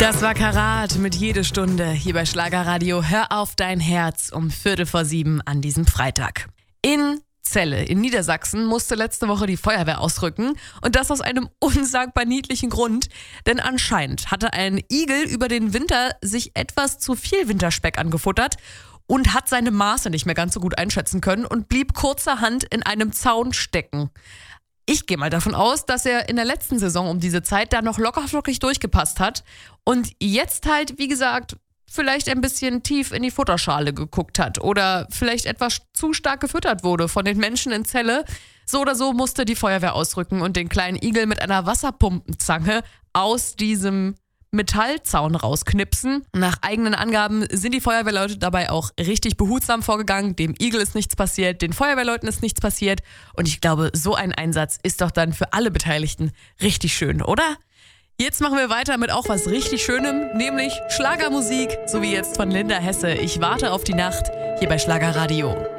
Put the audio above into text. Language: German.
Das war Karat mit Jede Stunde hier bei Schlagerradio. Hör auf dein Herz um 6:45 an diesem Freitag. In Celle in Niedersachsen musste letzte Woche die Feuerwehr ausrücken und das aus einem unsagbar niedlichen Grund, denn anscheinend hatte ein Igel über den Winter sich etwas zu viel Winterspeck angefuttert und hat seine Maße nicht mehr ganz so gut einschätzen können und blieb kurzerhand in einem Zaun stecken. Ich gehe mal davon aus, dass er in der letzten Saison um diese Zeit da noch lockerflockig durchgepasst hat und jetzt halt, wie gesagt, vielleicht ein bisschen tief in die Futterschale geguckt hat oder vielleicht etwas zu stark gefüttert wurde von den Menschen in Celle. So oder so musste die Feuerwehr ausrücken und den kleinen Igel mit einer Wasserpumpenzange aus diesem Metallzaun rausknipsen. Nach eigenen Angaben sind die Feuerwehrleute dabei auch richtig behutsam vorgegangen. Dem Igel ist nichts passiert, den Feuerwehrleuten ist nichts passiert. Und ich glaube, so ein Einsatz ist doch dann für alle Beteiligten richtig schön, oder? Jetzt machen wir weiter mit auch was richtig Schönem, nämlich Schlagermusik, so wie jetzt von Linda Hesse. Ich warte auf die Nacht hier bei Schlagerradio.